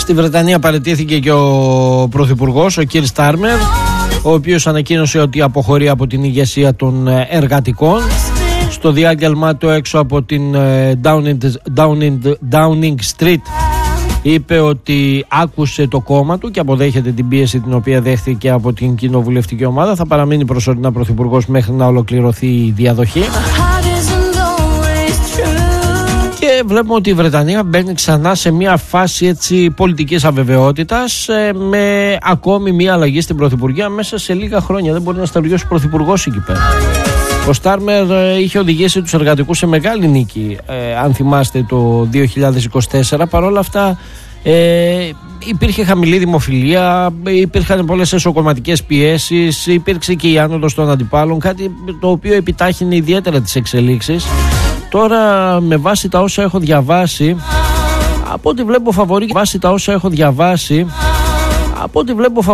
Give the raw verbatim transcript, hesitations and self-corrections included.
Στη Βρετανία παραιτήθηκε και ο Πρωθυπουργός, ο Κίρ Στάρμερ, ο οποίος ανακοίνωσε ότι αποχωρεί από την ηγεσία των εργατικών. Στο διάγγελμά του έξω από την Downing, Downing, Downing Street είπε ότι άκουσε το κόμμα του και αποδέχεται την πίεση την οποία δέχθηκε από την κοινοβουλευτική ομάδα. Θα παραμείνει προσωρινά πρωθυπουργός μέχρι να ολοκληρωθεί η διαδοχή. Και βλέπουμε ότι η Βρετανία μπαίνει ξανά σε μια φάση έτσι πολιτικής αβεβαιότητας, με ακόμη μια αλλαγή στην πρωθυπουργία μέσα σε λίγα χρόνια. Δεν μπορεί να σταυριώσει πρωθυπουργός εκεί πέρα. Ο Στάρμερ είχε οδηγήσει τους εργατικούς σε μεγάλη νίκη, ε, αν θυμάστε, το δύο χιλιάδες είκοσι τέσσερα. Παρ' όλα αυτά ε, υπήρχε χαμηλή δημοφιλία, υπήρχαν πολλές εσωκομματικές πιέσεις, υπήρξε και η άνοδος των αντιπάλων, κάτι το οποίο επιτάχυνε ιδιαίτερα τις εξελίξεις. Τώρα, με βάση τα όσα έχω διαβάσει, από ό,τι βλέπω φαβορί, βάση τα όσα έχω διαβάσει, από ό,τι βλέπω